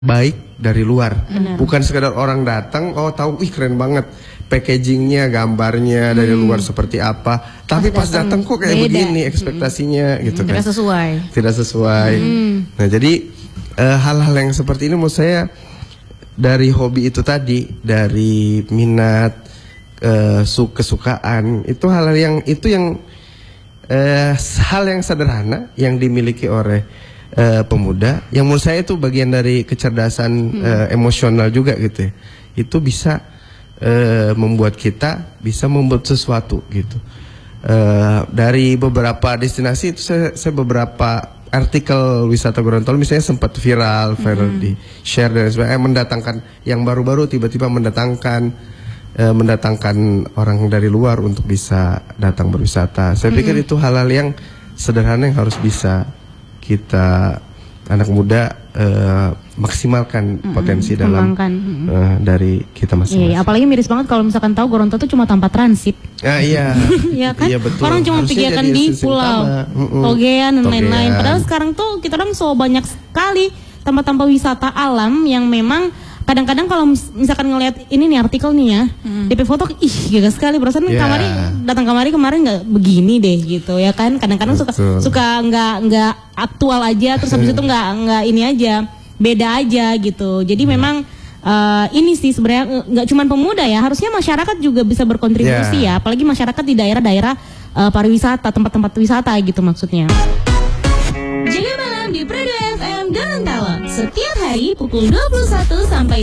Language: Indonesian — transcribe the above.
baik dari luar. Benar. Bukan sekedar orang datang, oh tahu, wih keren banget packagingnya, gambarnya dari luar seperti apa. Tapi pas datang kok kayak beda. begini ekspektasinya gitu kan. Tidak sesuai. Tidak sesuai. Nah jadi hal-hal yang seperti ini menurut saya dari hobi itu tadi, dari minat, kesukaan, itu hal yang hal yang sederhana yang dimiliki oleh pemuda, yang menurut saya itu bagian dari kecerdasan emosional juga gitu ya. Itu bisa membuat kita bisa membuat sesuatu gitu. Dari beberapa destinasi itu saya beberapa artikel wisata Gorontalo misalnya sempat viral di share dan sebagainya, mendatangkan yang baru-baru, tiba-tiba mendatangkan orang dari luar untuk bisa datang berwisata. Saya pikir itu hal-hal yang sederhana yang harus bisa kita anak muda maksimalkan potensi dalam dari kita masing-masing. Iya, apalagi miris banget kalau misalkan tahu Gorontalo itu cuma tempat transit. Iya. Ya kan? Iya, betul. Orang cuma Harusnya pikirkan jadi di destinasi pulau utama. Togean dan lain-lain. Togean. Padahal sekarang tuh kita orang so banyak sekali tempat-tempat wisata alam yang memang kadang-kadang kalau misalkan ngelihat ini nih artikel nih ya, DP foto, ih gila sekali, perasaan datang kemarin nggak begini deh gitu ya kan. Kadang-kadang suka nggak aktual aja, terus habis itu nggak ini aja, beda aja gitu. Jadi memang ini sih sebenarnya nggak cuma pemuda ya, harusnya masyarakat juga bisa berkontribusi ya, apalagi masyarakat di daerah-daerah pariwisata, tempat-tempat wisata gitu maksudnya. Jaga malam di Prado FM Gorontalo setiap hari pukul 21 sampai